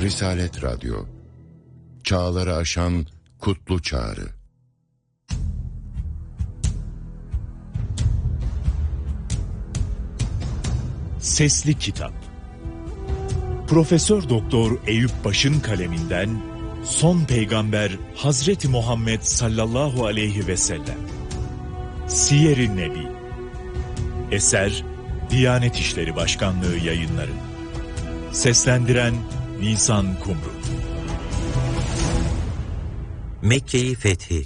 Risalet Radyo, çağları aşan kutlu çağrı. Sesli Kitap. Profesör Doktor Eyüp Baş'ın kaleminden Son Peygamber Hazreti Muhammed sallallahu aleyhi ve sellem. Siyer-i Nebi. Eser Diyanet İşleri Başkanlığı Yayınları. Seslendiren Nisan Kumru. Mekke'yi fethi.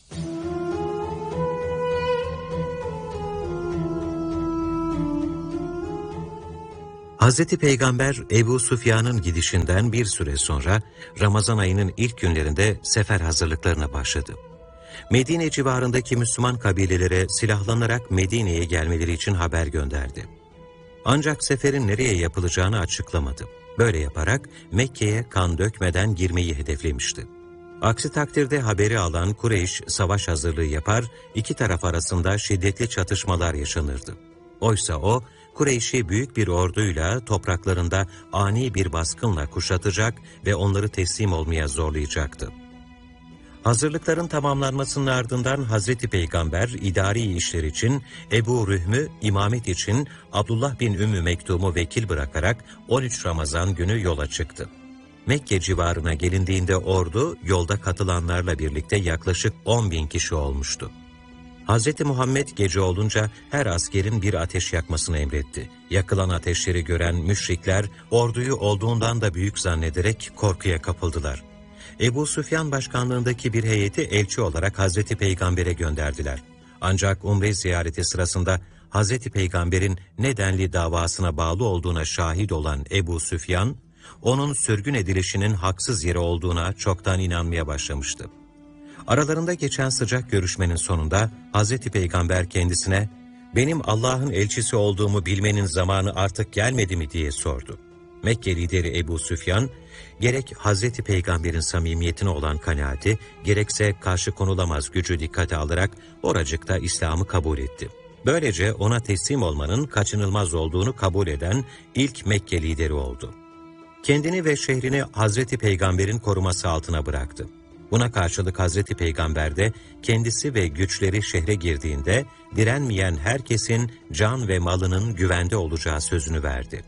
Hazreti Peygamber Ebu Süfyan'ın gidişinden bir süre sonra Ramazan ayının ilk günlerinde sefer hazırlıklarına başladı. Medine civarındaki Müslüman kabilelere silahlanarak Medine'ye gelmeleri için haber gönderdi. Ancak seferin nereye yapılacağını açıklamadı. Böyle yaparak Mekke'ye kan dökmeden girmeyi hedeflemişti. Aksi takdirde haberi alan Kureyş savaş hazırlığı yapar, iki taraf arasında şiddetli çatışmalar yaşanırdı. Oysa o, Kureyş'i büyük bir orduyla topraklarında ani bir baskınla kuşatacak ve onları teslim olmaya zorlayacaktı. Hazırlıkların tamamlanmasının ardından Hazreti Peygamber idari işler için Ebu Rühm'ü imamet için Abdullah bin Ümmü Mektum'u vekil bırakarak 13 Ramazan günü yola çıktı. Mekke civarına gelindiğinde ordu yolda katılanlarla birlikte yaklaşık 10.000 kişi olmuştu. Hazreti Muhammed gece olunca her askerin bir ateş yakmasını emretti. Yakılan ateşleri gören müşrikler orduyu olduğundan da büyük zannederek korkuya kapıldılar. Ebu Süfyan başkanlığındaki bir heyeti elçi olarak Hazreti Peygamber'e gönderdiler. Ancak umre ziyareti sırasında Hazreti Peygamber'in nedenli davasına bağlı olduğuna şahit olan Ebu Süfyan, onun sürgün edilişinin haksız yere olduğuna çoktan inanmaya başlamıştı. Aralarında geçen sıcak görüşmenin sonunda Hazreti Peygamber kendisine, "Benim Allah'ın elçisi olduğumu bilmenin zamanı artık gelmedi mi?" diye sordu. Mekke lideri Ebu Süfyan, gerek Hazreti Peygamber'in samimiyetine olan kanaati, gerekse karşı konulamaz gücü dikkate alarak oracıkta İslam'ı kabul etti. Böylece ona teslim olmanın kaçınılmaz olduğunu kabul eden ilk Mekke lideri oldu. Kendini ve şehrini Hazreti Peygamber'in koruması altına bıraktı. Buna karşılık Hazreti Peygamber de kendisi ve güçleri şehre girdiğinde direnmeyen herkesin can ve malının güvende olacağı sözünü verdi.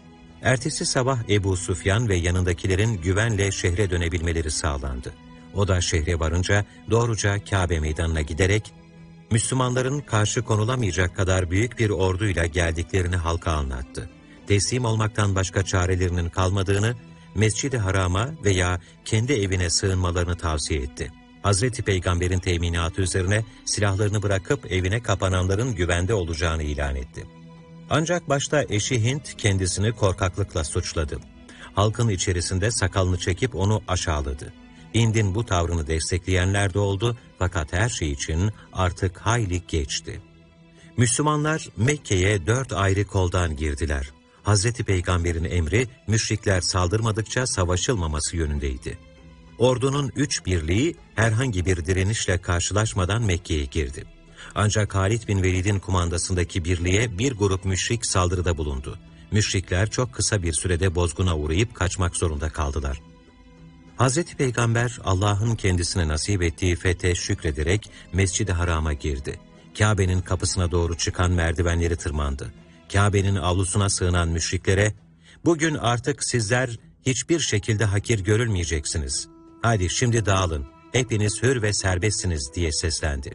Ertesi sabah Ebu Süfyan ve yanındakilerin güvenle şehre dönebilmeleri sağlandı. O da şehre varınca doğruca Kabe meydanına giderek Müslümanların karşı konulamayacak kadar büyük bir orduyla geldiklerini halka anlattı. Teslim olmaktan başka çarelerinin kalmadığını, Mescid-i Haram'a veya kendi evine sığınmalarını tavsiye etti. Hazreti Peygamber'in teminatı üzerine silahlarını bırakıp evine kapananların güvende olacağını ilan etti. Ancak başta eşi Hint kendisini korkaklıkla suçladı. Halkın içerisinde sakalını çekip onu aşağıladı. Hind'in bu tavrını destekleyenler de oldu fakat her şey için artık hayli geçti. Müslümanlar Mekke'ye 4 ayrı koldan girdiler. Hazreti Peygamber'in emri müşrikler saldırmadıkça savaşılmaması yönündeydi. Ordunun 3 birliği herhangi bir direnişle karşılaşmadan Mekke'ye girdi. Ancak Halid bin Velid'in kumandasındaki birliğe bir grup müşrik saldırıda bulundu. Müşrikler çok kısa bir sürede bozguna uğrayıp kaçmak zorunda kaldılar. Hazreti Peygamber Allah'ın kendisine nasip ettiği fethe şükrederek Mescid-i Haram'a girdi. Kabe'nin kapısına doğru çıkan merdivenleri tırmandı. Kabe'nin avlusuna sığınan müşriklere, "Bugün artık sizler hiçbir şekilde hakir görülmeyeceksiniz. Hadi şimdi dağılın, hepiniz hür ve serbestsiniz" diye seslendi.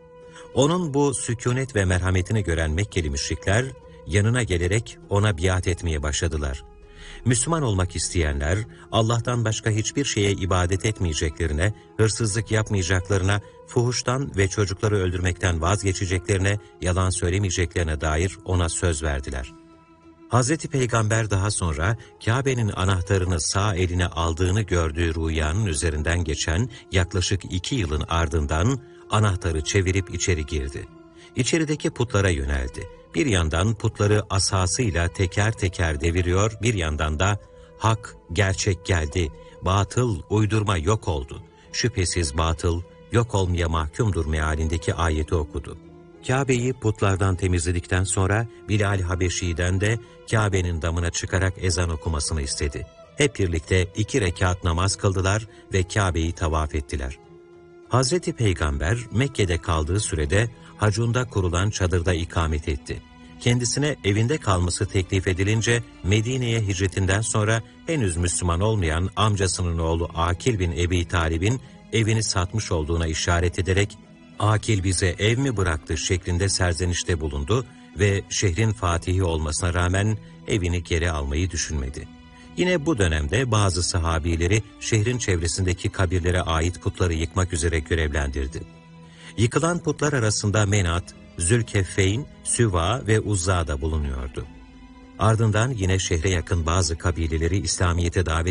Onun bu sükûnet ve merhametini gören Mekkeli müşrikler, yanına gelerek ona biat etmeye başladılar. Müslüman olmak isteyenler, Allah'tan başka hiçbir şeye ibadet etmeyeceklerine, hırsızlık yapmayacaklarına, fuhuştan ve çocukları öldürmekten vazgeçeceklerine, yalan söylemeyeceklerine dair ona söz verdiler. Hazreti Peygamber daha sonra Kabe'nin anahtarını sağ eline aldığını gördüğü rüyanın üzerinden geçen yaklaşık 2 yılın ardından anahtarı çevirip içeri girdi. İçerideki putlara yöneldi. Bir yandan putları asasıyla teker teker deviriyor, bir yandan da "Hak, gerçek geldi, batıl, uydurma yok oldu. Şüphesiz batıl, yok olmaya mahkumdur" mealindeki ayeti okudu. Kabe'yi putlardan temizledikten sonra Bilal Habeşi'den de Kabe'nin damına çıkarak ezan okumasını istedi. Hep birlikte 2 rekat namaz kıldılar ve Kabe'yi tavaf ettiler. Hazreti Peygamber Mekke'de kaldığı sürede Hacun'da kurulan çadırda ikamet etti. Kendisine evinde kalması teklif edilince Medine'ye hicretinden sonra henüz Müslüman olmayan amcasının oğlu Akil bin Ebi Talib'in evini satmış olduğuna işaret ederek "Akil bize ev mi bıraktı?" şeklinde serzenişte bulundu ve şehrin fatihi olmasına rağmen evini geri almayı düşünmedi. Yine bu dönemde bazı sahabileri şehrin çevresindeki kabirlere ait putları yıkmak üzere görevlendirdi. Yıkılan putlar arasında Menat, Zülkeffeyn, Süva ve Uzza da bulunuyordu. Ardından yine şehre yakın bazı kabileleri İslamiyet'e davet